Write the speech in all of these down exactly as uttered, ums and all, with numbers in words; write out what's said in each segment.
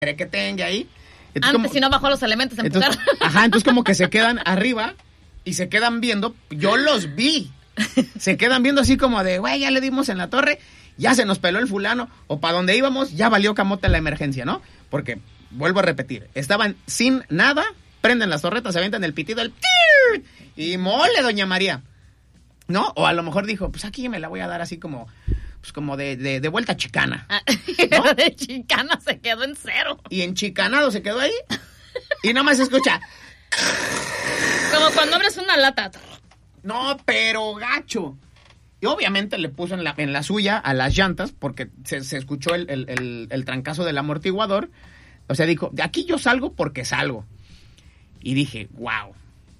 que tenga ahí. Entonces, Antes, como, si no bajó los elementos en entonces, Ajá, entonces como que se quedan arriba y se quedan viendo. Yo los vi. Se quedan viendo así como de, güey, ya le dimos en la torre, ya se nos peló el fulano, o para donde íbamos, ya valió camote la emergencia, ¿no? Porque, vuelvo a repetir, estaban sin nada, prenden las torretas, se avientan el pitido, el tir, y mole, doña María, ¿no? O a lo mejor dijo, pues aquí me la voy a dar así como... Pues como de, de, de vuelta chicana. ¿No? De chicana se quedó en cero. Y en chicanado se quedó ahí. Y nomás se escucha. Como cuando abres una lata. No, pero gacho. Y obviamente le puso en la, en la suya a las llantas, porque se, se escuchó el, el, el, el trancazo del amortiguador. O sea, dijo, de aquí yo salgo porque salgo. Y dije, wow.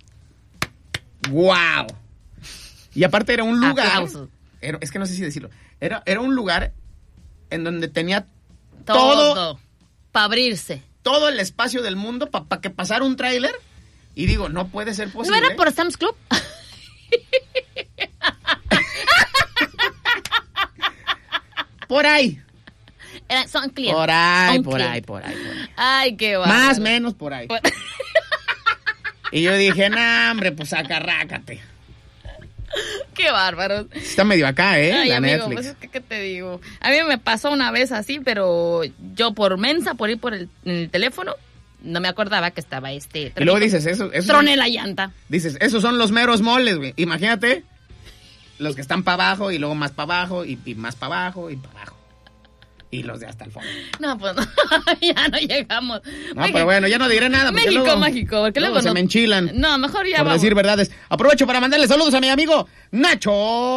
Wow. Y aparte era un lugar... Aplausos. Era, es que no sé si decirlo. Era, era un lugar en donde tenía todo, todo para abrirse. Todo el espacio del mundo para pa que pasara un tráiler. Y digo, no puede ser posible. ¿No era por Sam's Club? Por ahí. Era, son clientes. Por ahí, son por clientes. ahí, por ahí, por ahí. Ay, qué bárbaro. Más o menos por ahí. Por... Y yo dije, nah, hombre, pues acarrácate. Qué bárbaro. Está medio acá, ¿eh? Ay, la amigo, Netflix. Pues es que, ¿qué te digo? A mí me pasó una vez así, pero yo por mensa, por ir por el, el teléfono, no me acordaba que estaba este... Y luego dices, eso... eso troné son, la llanta. Dices, esos son los meros moles, güey. Imagínate, los que están para abajo y luego más para abajo y, y más para abajo y para abajo. Y los de hasta el fondo. No, pues no, ya no llegamos. No, México, pero bueno, ya no diré nada. México luego, mágico, porque luego, luego se no, me enchilan. No, mejor ya por vamos. decir verdades. Aprovecho para mandarle saludos a mi amigo Nacho.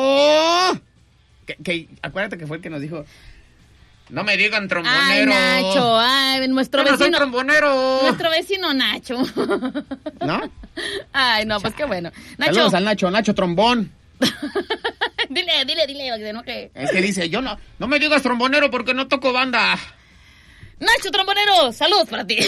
Que, que acuérdate que fue el que nos dijo, no me digan trombonero. Ay, Nacho, ay, nuestro Yo no vecino. soy trombonero. Nuestro vecino Nacho. ¿No? Ay, no, pues qué bueno. Nacho. Saludos al Nacho, Nacho Trombón. dile, dile, dile, no que... Es que dice, yo no, no me digas trombonero porque no toco banda. Nacho Trombonero, saludos para ti.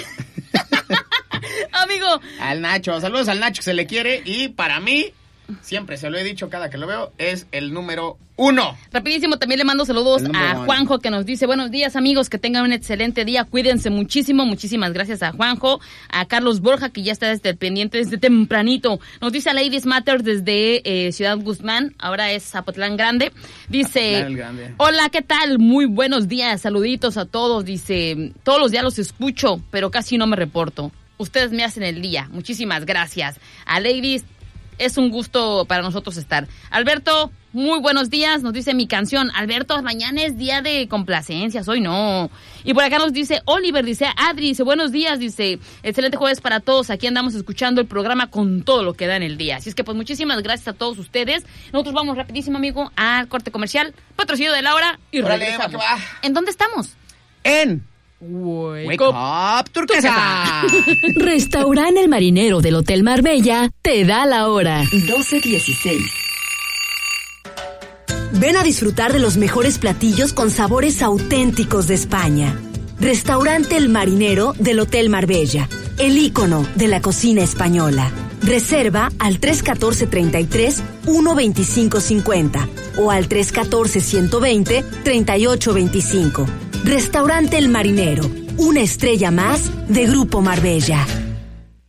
Amigo. Al Nacho, saludos al Nacho que se le quiere y para mí, siempre se lo he dicho cada que lo veo, es el número uno. Rapidísimo, también le mando saludos a one. Juanjo que nos dice, buenos días amigos, que tengan un excelente día, cuídense muchísimo, muchísimas gracias a Juanjo, a Carlos Borja que ya está desde el pendiente desde tempranito, nos dice a Ladies Matter desde eh, Ciudad Guzmán, ahora es Zapotlán Grande, dice, Grande. Hola, ¿qué tal? Muy buenos días, saluditos a todos, dice, todos los días los escucho, pero casi no me reporto, ustedes me hacen el día, muchísimas gracias, a Ladies, es un gusto para nosotros estar. Alberto, muy buenos días, nos dice mi canción. Alberto, mañana es día de complacencias, hoy no. Y por acá nos dice Oliver, dice Adri, dice buenos días, dice excelente jueves para todos. Aquí andamos escuchando el programa con todo lo que da en el día. Así es que pues muchísimas gracias a todos ustedes. Nosotros vamos rapidísimo, amigo, al corte comercial, patrocinio de Laura y Órale, regresamos. va, va. ¿En dónde estamos? En... Wake, Wake up, up Turquesa. Restaurante El Marinero del Hotel Marbella te da la hora. doce dieciséis. Ven a disfrutar de los mejores platillos con sabores auténticos de España. Restaurante El Marinero del Hotel Marbella, el ícono de la cocina española. Reserva al tres uno cuatro, treinta y tres, uno veinticinco cincuenta o al tres uno cuatro, ciento veinte, treinta y ocho veinticinco. Restaurante El Marinero, una estrella más de Grupo Marbella.